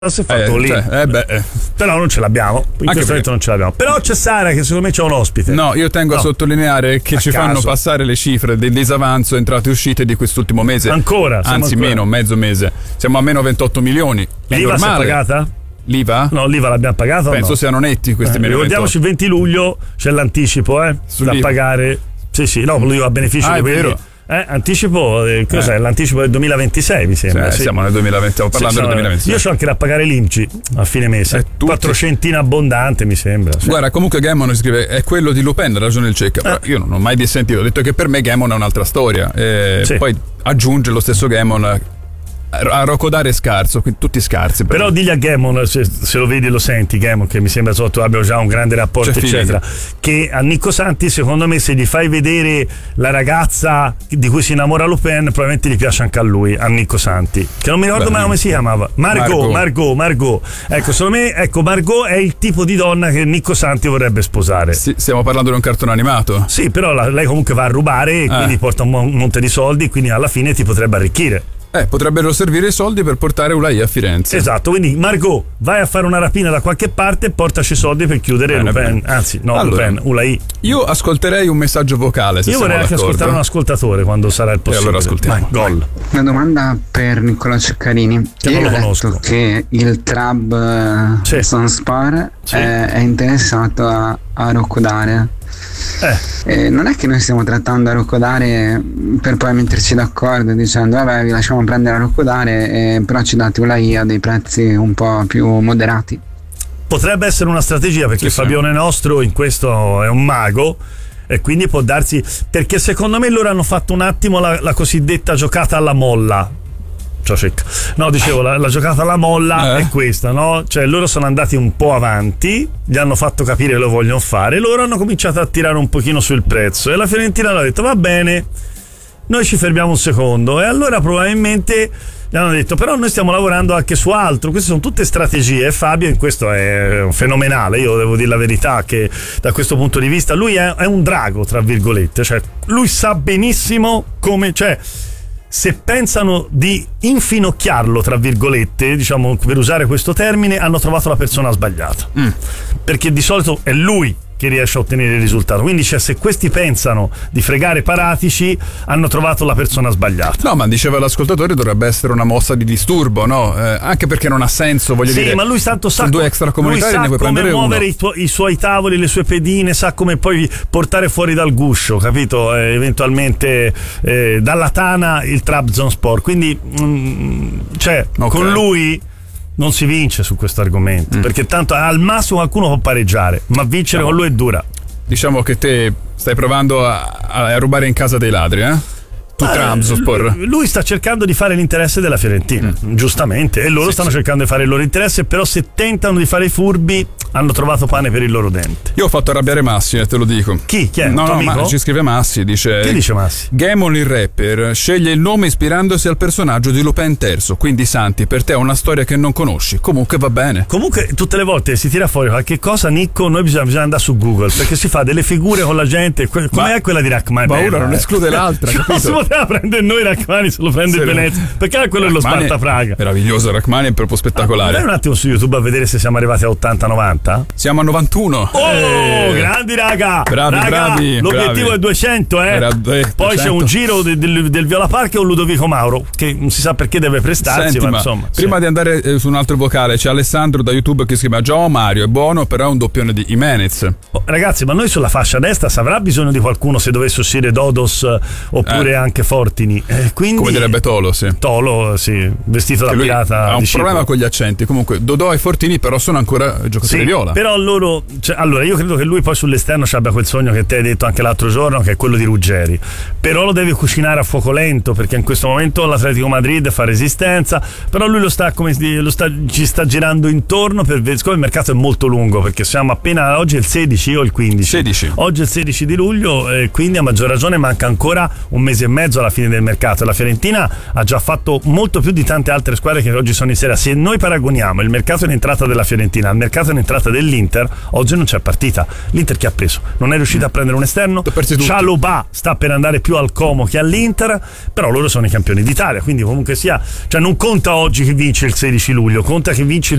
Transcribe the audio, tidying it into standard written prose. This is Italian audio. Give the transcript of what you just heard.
si è fatto lì. Però non ce l'abbiamo. In questo momento non ce l'abbiamo. Però c'è Sara che secondo me c'è un ospite. No, io tengo a sottolineare che ci fanno passare le cifre del disavanzo entrate e uscite di quest'ultimo mese. Anzi, meno, mezzo mese. Siamo a meno 28 milioni. L'IVA si è pagata? L'IVA? No, l'IVA l'abbiamo pagata. Penso siano netti questi meno 28. Ricordiamoci il 20 luglio c'è l'anticipo, da pagare. Sì, no, l'IVA a beneficio di quelli. È vero. Anticipo, cos'è? L'anticipo del 2026 mi sembra. Siamo nel 2020, stiamo parlando del 2026. Io c'ho anche da pagare l'INPGI a fine mese. 400 abbondante mi sembra. Guarda, comunque Gammon scrive è quello di Lupin, ragione il cecca. Però io non ho mai dissentito, ho detto che per me Gammon è un'altra storia. Poi aggiunge lo stesso Gammon a Rocco Dare scarso, quindi tutti scarsi. Però digli a Gammon, se lo vedi e lo senti, Gammon, che mi sembra sotto abbiamo già un grande rapporto, eccetera, che a Nicco Santi, secondo me, se gli fai vedere la ragazza di cui si innamora Lupin, probabilmente gli piace anche a lui, a Nicco Santi, che non mi ricordo mai come si chiamava. Margot. Ecco, secondo me, Margot è il tipo di donna che Nicco Santi vorrebbe sposare. Sì, stiamo parlando di un cartone animato. Sì, però lei comunque va a rubare e quindi porta un monte di soldi, quindi alla fine ti potrebbe arricchire. Potrebbero servire i soldi per portare Ulai a Firenze. Esatto, quindi Margot, vai a fare una rapina da qualche parte e portaci i soldi per chiudere Lupin. Anzi, no, Lupin, Ulai. Io ascolterei un messaggio vocale. Io vorrei anche ascoltare un ascoltatore quando sarà il possibile. E allora ascoltiamo. Gol. Una domanda per Nicola Ceccarini. Che non lo conosco. Che il Trab Sonspar è interessato a Rocco Dare. Non è che noi stiamo trattando a Rocco Dare per poi metterci d'accordo dicendo vabbè, vi lasciamo prendere a Rocco Dare, però ci date Ulai a dei prezzi un po' più moderati. Potrebbe essere una strategia, perché Fabione nostro in questo è un mago e quindi può darsi, perché secondo me loro hanno fatto un attimo la cosiddetta giocata alla molla. No, dicevo, la giocata alla molla è questa, no? Cioè loro sono andati un po' avanti, gli hanno fatto capire che lo vogliono fare, loro hanno cominciato a tirare un pochino sul prezzo e la Fiorentina ha detto va bene, noi ci fermiamo un secondo, e allora probabilmente gli hanno detto però noi stiamo lavorando anche su altro. Queste sono tutte strategie e Fabio in questo è fenomenale. Io devo dire la verità che da questo punto di vista lui è un drago, tra virgolette, cioè lui sa benissimo come, cioè se pensano di infinocchiarlo, tra virgolette, diciamo, per usare questo termine, hanno trovato la persona sbagliata. Perché di solito è lui che riesce a ottenere il risultato. Quindi se questi pensano di fregare Paratici, hanno trovato la persona sbagliata. No, ma diceva l'ascoltatore, dovrebbe essere una mossa di disturbo, no? Anche perché non ha senso, voglio dire. Sì, ma lui tanto sa due extracomunitari, ne puoi prendere uno. Sa come muovere i suoi tavoli, le sue pedine, sa come poi portare fuori dal guscio, capito? Eventualmente dalla tana il Trabzonspor. Quindi con lui non si vince su questo argomento, perché tanto al massimo qualcuno può pareggiare, ma vincere con lui è dura. Diciamo che te stai provando a rubare in casa dei ladri, Trabzonspor. Lui sta cercando di fare l'interesse della Fiorentina, giustamente, e loro stanno cercando di fare il loro interesse, però se tentano di fare i furbi hanno trovato pane per il loro dente. Io ho fatto arrabbiare Massi, te lo dico. Chi è? No, ma ci scrive Massi, dice. Che dice Massi? Gammon il rapper sceglie il nome ispirandosi al personaggio di Lupin III, quindi Santi, per te è una storia che non conosci, comunque va bene. Comunque tutte le volte si tira fuori qualche cosa, Nicco, noi bisogna andare su Google, perché si fa delle figure con la gente, com'è quella di Rachmani? Ma una non esclude l'altra, capito? Non si poteva prendere noi Rachmani, se lo prende il Venezia, perché quello è lo Sparta Praga. Meraviglioso, Rachmani è proprio spettacolare. Vai un attimo su YouTube a vedere se siamo arrivati a 80-90. Siamo a 91. Grandi raga. Bravi. L'obiettivo è 200, Poi c'è un giro del Viola Park e un Ludovico Mauro che non si sa perché deve prestarsi. Senti, ma insomma, prima di andare su un altro vocale, c'è Alessandro da YouTube che scrive: Gio Mario è buono, però è un doppione di Jimenez. Ragazzi, ma noi sulla fascia destra si avrà bisogno di qualcuno se dovesse uscire Dodos oppure anche Fortini. Quindi, come direbbe Tolo, sì. Tolo, sì, vestito da pirata. Ha un problema con gli accenti. Comunque Dodò e Fortini però sono ancora giocatori viola. Però loro, allora io credo che lui poi sull'esterno ci abbia quel sogno che te hai detto anche l'altro giorno, che è quello di Ruggeri, però lo deve cucinare a fuoco lento, perché in questo momento l'Atletico Madrid fa resistenza, però lui ci sta girando intorno per vedere, siccome il mercato è molto lungo, perché siamo appena, oggi è il 16 o il 15? 16. Oggi è il 16 di luglio, quindi a maggior ragione manca ancora un mese e mezzo alla fine del mercato. La Fiorentina ha già fatto molto più di tante altre squadre che oggi sono in Serie A. Se noi paragoniamo il mercato in entrata della Fiorentina al mercato in entrata giocata dell'Inter, oggi non c'è partita. L'Inter che ha preso? Non è riuscita a prendere un esterno. Chalobah sta per andare più al Como che all'Inter, però loro sono i campioni d'Italia, quindi comunque sia, cioè non conta oggi che vince il 16 luglio, conta che vince il